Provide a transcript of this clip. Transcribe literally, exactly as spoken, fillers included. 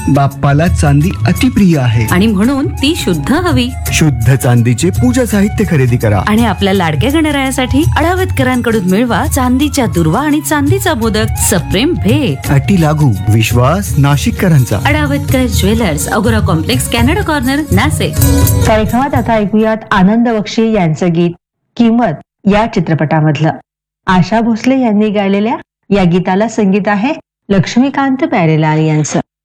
बाप्पाला चांदी अतिप्रिय आहे आणि म्हणून ती शुद्ध हवी. शुद्ध चांदीचे पूजा साहित्य खरेदी करा आणि आपल्या लाडक्या गणरायासाठी अडावतकरांकडून मिळवा चांदीच्या दुर्वा आणि चांदीचा मोदक. सप्रेम भेट. अटी लागू. विश्वास नाशिककरांचा. अडावतकर ज्वेलर्स, अगोरा कॉम्प्लेक्स, कॅनडा कॉर्नर, नाशिक. कार्यक्रमात आता ऐकूयात आनंद बक्षी यांचं गीत किंमत या चित्रपटामधलं. आशा भोसले यांनी गायलेल्या या गीताला संगीत आहे लक्ष्मीकांत प्यारेलाल यांचं.